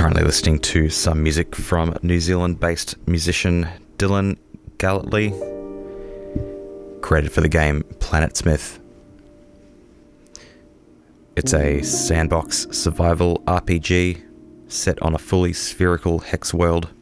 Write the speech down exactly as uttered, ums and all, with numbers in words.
currently listening to some music from New Zealand-based musician Dylan Galletley, created for the game Planetsmith. It's a sandbox survival R P G set on a fully spherical hex world